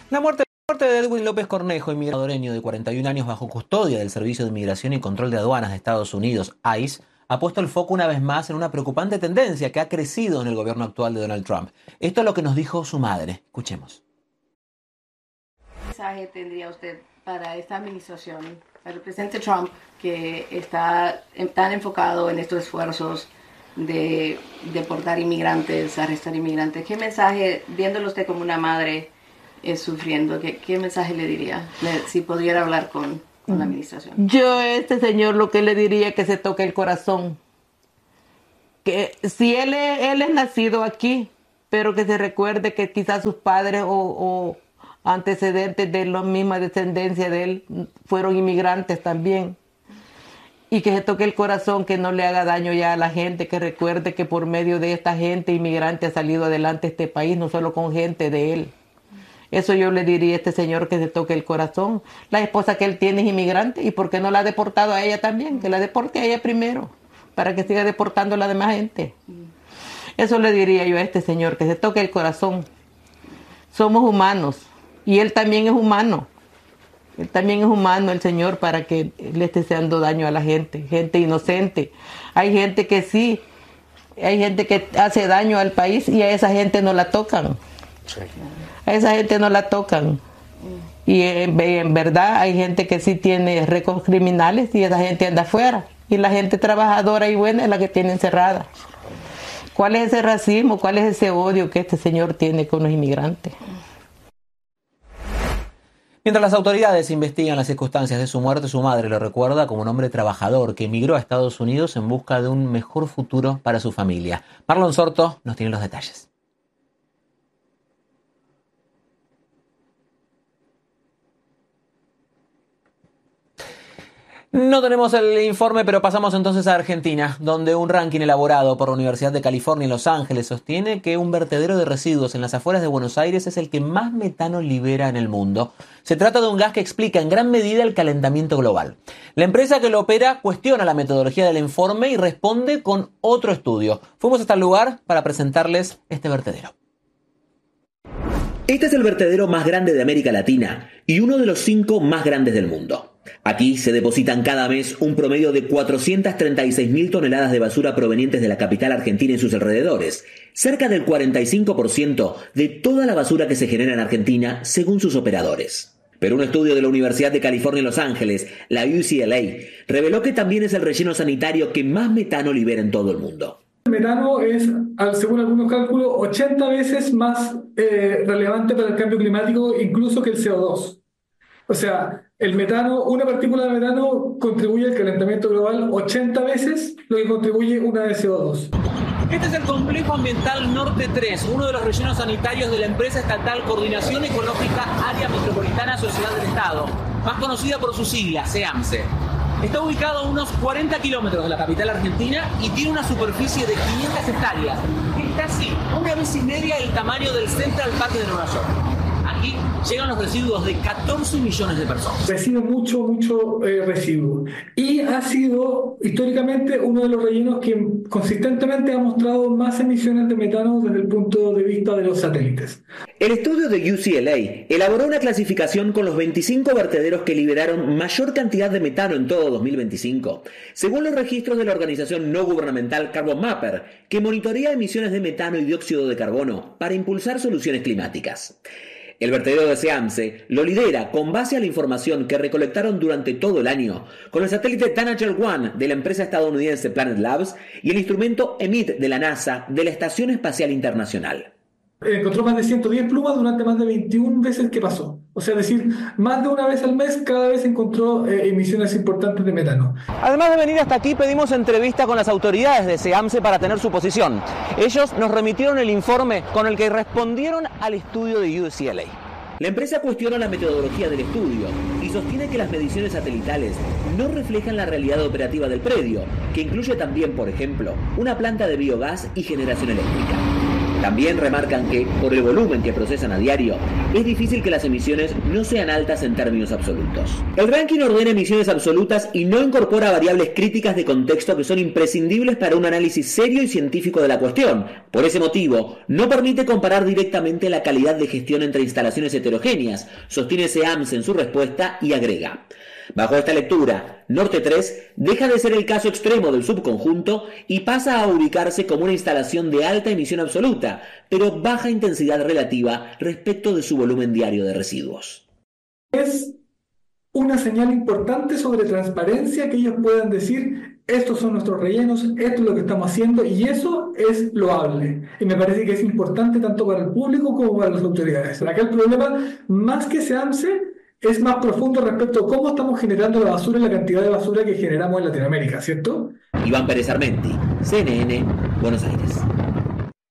La muerte de Edwin López Cornejo, inmigrante salvadoreño de 41 años bajo custodia del Servicio de Inmigración y Control de Aduanas de Estados Unidos, ICE, ha puesto el foco una vez más en una preocupante tendencia que ha crecido en el gobierno actual de Donald Trump. Esto es lo que nos dijo su madre. Escuchemos. ¿Qué mensaje tendría usted para esta administración, para el presidente Trump, que está tan enfocado en estos esfuerzos de deportar inmigrantes, arrestar inmigrantes? ¿Qué mensaje, viéndolo usted como una madre sufriendo, qué mensaje le diría si pudiera hablar con la administración? Yo a este señor lo que le diría es que se toque el corazón. Que si él es nacido aquí, pero que se recuerde que quizás sus padres o antecedentes de la misma descendencia de él fueron inmigrantes también. Y que se toque el corazón, que no le haga daño ya a la gente, que recuerde que por medio de esta gente inmigrante ha salido adelante este país, no solo con gente de él. Eso yo le diría a este señor, que se toque el corazón. La esposa que él tiene es inmigrante, ¿y por qué no la ha deportado a ella también? Que la deporte a ella primero, para que siga deportando a la demás gente. Eso le diría yo a este señor, que se toque el corazón. Somos humanos, y él también es humano. Él también es humano, el señor, para que le esté haciendo daño a la gente inocente. Hay gente que sí, hay gente que hace daño al país y a esa gente no la tocan. Sí. A esa gente no la tocan. Y en verdad hay gente que sí tiene récords criminales y esa gente anda afuera. Y la gente trabajadora y buena es la que tiene encerrada. ¿Cuál es ese racismo? ¿Cuál es ese odio que este señor tiene con los inmigrantes? Mientras las autoridades investigan las circunstancias de su muerte, su madre lo recuerda como un hombre trabajador que emigró a Estados Unidos en busca de un mejor futuro para su familia. Marlon Sorto nos tiene los detalles. No tenemos el informe, pero pasamos entonces a Argentina, donde un ranking elaborado por la Universidad de California en Los Ángeles sostiene que un vertedero de residuos en las afueras de Buenos Aires es el que más metano libera en el mundo. Se trata de un gas que explica en gran medida el calentamiento global. La empresa que lo opera cuestiona la metodología del informe y responde con otro estudio. Fuimos hasta el lugar para presentarles este vertedero. Este es el vertedero más grande de América Latina y uno de los 5 más grandes del mundo. Aquí se depositan cada mes un promedio de 436.000 toneladas de basura provenientes de la capital argentina y sus alrededores, cerca del 45% de toda la basura que se genera en Argentina, según sus operadores. Pero un estudio de la Universidad de California en Los Ángeles, la UCLA, reveló que también es el relleno sanitario que más metano libera en todo el mundo. El metano es, según algunos cálculos, 80 veces más relevante para el cambio climático incluso que el CO2. O sea, el metano, una partícula de metano contribuye al calentamiento global 80 veces lo que contribuye una de CO2. Este es el Complejo Ambiental Norte 3, uno de los rellenos sanitarios de la empresa estatal Coordinación Ecológica Área Metropolitana Sociedad del Estado, más conocida por su sigla, SEAMSE. Está ubicado a unos 40 kilómetros de la capital argentina y tiene una superficie de 500 hectáreas, que es casi una vez y media el tamaño del Central Park de Nueva York. Aquí llegan los residuos de 14 millones de personas. Recibe mucho residuo. Y ha sido históricamente uno de los rellenos que consistentemente ha mostrado más emisiones de metano desde el punto de vista de los satélites. El estudio de UCLA elaboró una clasificación con los 25 vertederos que liberaron mayor cantidad de metano en todo 2025, según los registros de la organización no gubernamental Carbon Mapper, que monitorea emisiones de metano y dióxido de carbono para impulsar soluciones climáticas. El vertedero de SEAMSE lo lidera con base a la información que recolectaron durante todo el año con el satélite Tanager-1 de la empresa estadounidense Planet Labs y el instrumento EMIT de la NASA de la Estación Espacial Internacional. Encontró más de 110 plumas durante más de 21 veces que pasó. O sea, es decir, más de una vez al mes, cada vez encontró emisiones importantes de metano. Además de venir hasta aquí, pedimos entrevista con las autoridades de SEAMSE para tener su posición. Ellos nos remitieron el informe con el que respondieron al estudio de UCLA. La empresa cuestiona la metodología del estudio y sostiene que las mediciones satelitales no reflejan la realidad operativa del predio, que incluye también, por ejemplo, una planta de biogás y generación eléctrica. También remarcan que, por el volumen que procesan a diario, es difícil que las emisiones no sean altas en términos absolutos. El ranking ordena emisiones absolutas y no incorpora variables críticas de contexto que son imprescindibles para un análisis serio y científico de la cuestión. Por ese motivo, no permite comparar directamente la calidad de gestión entre instalaciones heterogéneas, sostiene SEAMSE en su respuesta y agrega: bajo esta lectura, Norte 3 deja de ser el caso extremo del subconjunto y pasa a ubicarse como una instalación de alta emisión absoluta, pero baja intensidad relativa respecto de su volumen diario de residuos. Es una señal importante sobre transparencia, que ellos puedan decir: estos son nuestros rellenos, esto es lo que estamos haciendo, y eso es loable. Y me parece que es importante tanto para el público como para las autoridades. Acá el problema, más que SEAMSE, es más profundo respecto a cómo estamos generando la basura y la cantidad de basura que generamos en Latinoamérica, ¿cierto? Iván Pérez Armenti, CNN, Buenos Aires.